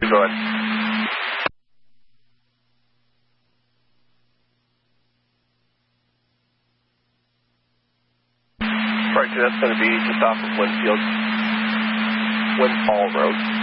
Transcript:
Go ahead. Right, that's going to be just off of Windfall Road.